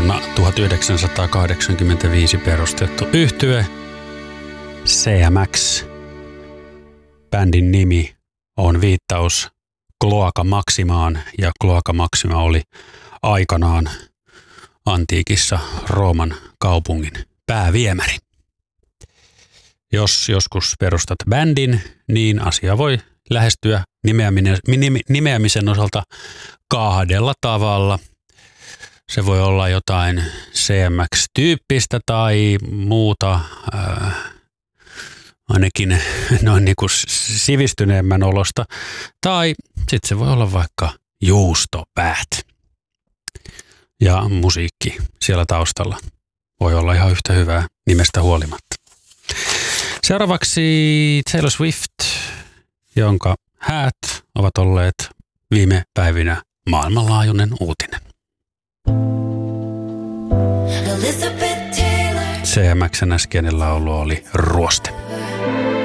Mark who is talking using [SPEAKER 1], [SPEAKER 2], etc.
[SPEAKER 1] vuonna 1985 perustettu yhtye CMX. Bändin nimi on viittaus Cloaca Maximaan, ja Cloaca Maxima oli aikanaan antiikissa Rooman kaupungin pääviemäri. Jos joskus perustat bändin, niin asia voi lähestyä nimeämisen osalta kahdella tavalla. Se voi olla jotain CMX-tyyppistä tai muuta, ainakin noin niin kuin sivistyneemmän olosta. Tai sitten se voi olla vaikka juustopäät. Ja musiikki siellä taustalla voi olla ihan yhtä hyvää nimestä huolimatta. Seuraavaksi Taylor Swift, jonka häät ovat olleet viime päivinä maailmanlaajuinen uutinen. CMX:n äskeinen laulu oli Ruoste.